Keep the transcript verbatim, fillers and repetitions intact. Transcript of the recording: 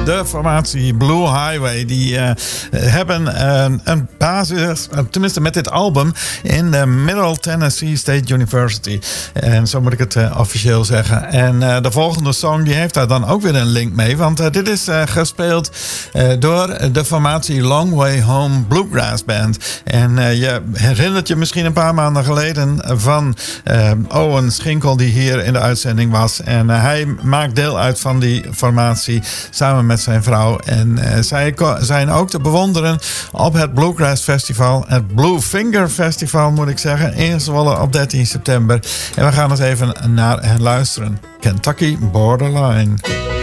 De formatie Blue Highway, die uh, hebben uh, een basis, uh, tenminste met dit album, in de Middle Tennessee State University. En zo moet ik het uh, officieel zeggen. En uh, de volgende song die heeft daar dan ook weer een link mee, want uh, dit is uh, gespeeld uh, door de formatie Long Way Home Bluegrass Band. En uh, je herinnert je misschien een paar maanden geleden van uh, Owen Schinkel, die hier in de uitzending was. En uh, hij maakt deel uit van die formatie samen met zijn vrouw. En uh, zij zijn ook te bewonderen op het Bluegrass Festival. Het Blue Finger Festival, moet ik zeggen. In Zwolle op dertien september. En we gaan eens even naar hen luisteren. Kentucky Borderline.